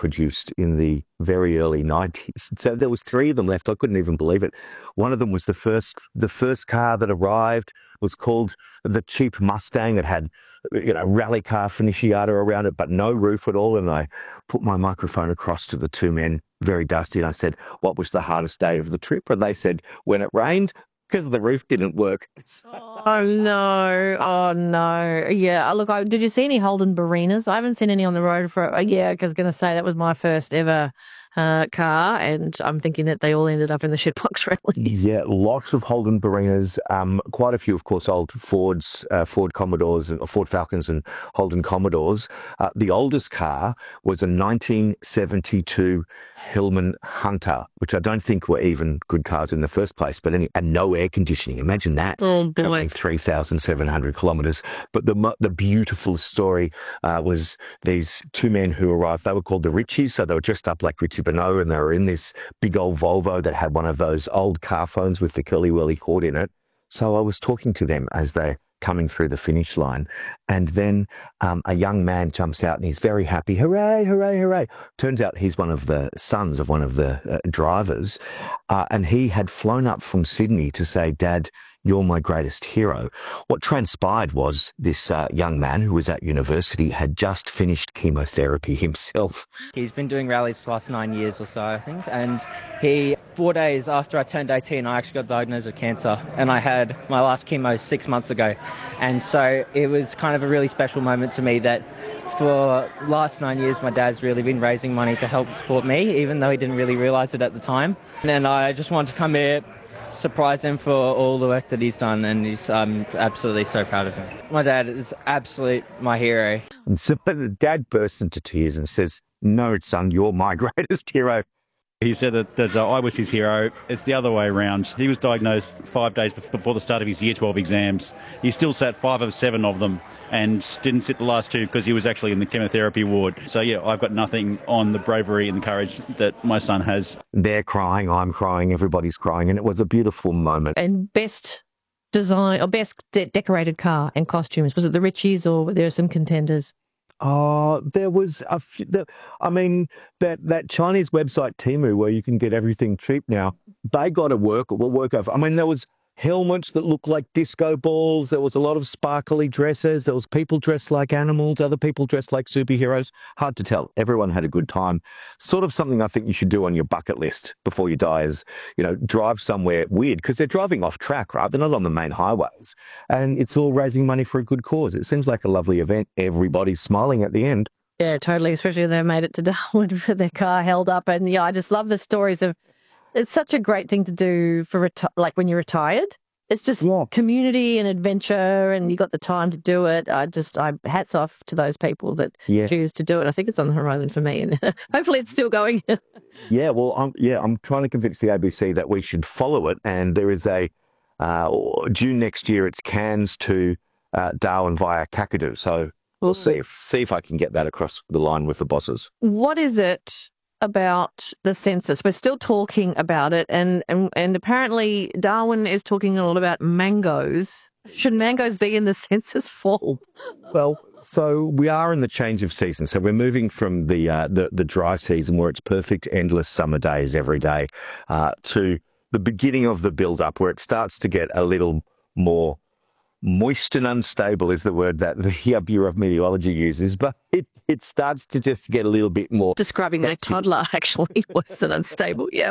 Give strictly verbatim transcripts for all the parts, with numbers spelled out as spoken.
produced in the very early nineties. So there was three of them left. I couldn't even believe it. One of them was the first, the first car that arrived was called the cheap Mustang. It had, you know, rally car finichiata around it, but no roof at all. And I put my microphone across to the two men, very dusty, and I said, what was the hardest day of the trip? And they said, when it rained, because the roof didn't work. Oh, no. Oh, no. Yeah, look, I, did you see any Holden Barinas? I haven't seen any on the road for a year, because I was going to say that was my first ever uh, car, and I'm thinking that they all ended up in the shitbox rallies. Yeah, lots of Holden Barinas, um, quite a few, of course, old Fords, uh, Ford Commodores, and Ford Falcons and Holden Commodores. Uh, the oldest car was a nineteen seventy-two Hillman Hunter, which I don't think were even good cars in the first place, but anyway, and no air conditioning. Imagine that. Oh, boy. Traveling three thousand seven hundred kilometres. But the the beautiful story uh, was these two men who arrived. They were called the Richies, so they were dressed up like Richie Benaud, and they were in this big old Volvo that had one of those old car phones with the curly-whirly cord in it. So I was talking to them as they coming through the finish line. And then um, a young man jumps out and he's very happy. Hooray, hooray, hooray. Turns out he's one of the sons of one of the uh, drivers. Uh, and he had flown up from Sydney to say, Dad, you're my greatest hero. What transpired was this uh, young man who was at university had just finished chemotherapy himself. He's been doing rallies for the last nine years or so, I think. And he, four days after I turned eighteen, I actually got diagnosed with cancer. And I had my last chemo six months ago. And so it was kind of a really special moment to me that for the last nine years, my dad's really been raising money to help support me, even though he didn't really realise it at the time. And I just wanted to come here, surprise him for all the work that he's done, and he's, I'm absolutely so proud of him. My dad is absolute my hero. And so the dad bursts into tears and says, no, son, you're my greatest hero. He said that, that uh, I was his hero. It's the other way around. He was diagnosed five days before the start of his year twelve exams. He still sat five of seven of them and didn't sit the last two because he was actually in the chemotherapy ward. So, yeah, I've got nothing on the bravery and the courage that my son has. They're crying, I'm crying, everybody's crying, and it was a beautiful moment. And best design, or best de- decorated car and costumes, was it the Richies, or were there some contenders? Oh, there was a few, the, I mean, that, that Chinese website Temu where you can get everything cheap now, they got to work, will work over. I mean, there was helmets that looked like disco balls. There was a lot of sparkly dresses. There was people dressed like animals, other people dressed like superheroes. Hard to tell. Everyone had a good time. Sort of something I think you should do on your bucket list before you die is, you know, drive somewhere weird, because they're driving off track, right? They're not on the main highways. And it's all raising money for a good cause. It seems like a lovely event. Everybody's smiling at the end. Yeah, totally, especially if they made it to Darwin with their car held up. And yeah, I just love the stories of, it's such a great thing to do for reti- like when you're retired. It's just yeah. community and adventure, and you got the time to do it. I just, I hats off to those people that yeah. choose to do it. I think it's on the horizon for me, and hopefully it's still going. yeah, well, I'm, yeah, I'm trying to convince the A B C that we should follow it. And there is a uh, June next year. It's Cairns to uh, Darwin via Kakadu. So we'll see if see if I can get that across the line with the bosses. What is it about the census? We're still talking about it, and, and and apparently Darwin is talking a lot about mangoes. Should mangoes be in the census form? Well, so we are in the change of season. So we're moving from the uh, the, the dry season where it's perfect, endless summer days every day uh, to the beginning of the build-up where it starts to get a little more moist and unstable is the word that the Bureau of Meteorology uses, but it, it starts to just get a little bit more... Describing a toddler, actually, worse than unstable, yeah.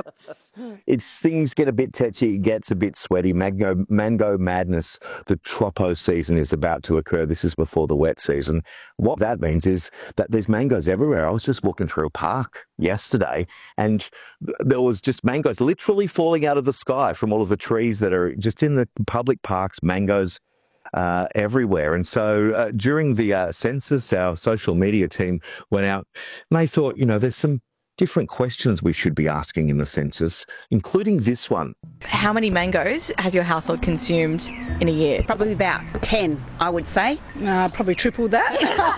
It's things get a bit tetchy, it gets a bit sweaty. Mango, mango madness, the tropo season is about to occur. This is before the wet season. What that means is that there's mangoes everywhere. I was just walking through a park yesterday and there was just mangoes literally falling out of the sky from all of the trees that are just in the public parks, mangoes Uh, everywhere. And so uh, during the uh, census, our social media team went out and they thought, you know, there's some different questions we should be asking in the census, including this one. How many mangoes has your household consumed in a year? Probably about ten, I would say. Uh, probably triple that.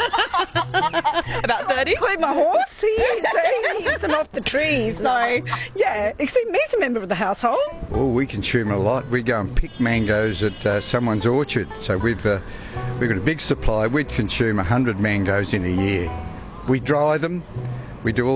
About thirty? Include my horse. He eats, he eats them off the trees. So, yeah, except me's a member of the household. Oh, we consume a lot. We go and pick mangoes at uh, someone's orchard. So we've, uh, we've got a big supply. We'd consume one hundred mangoes in a year. We dry them. We do all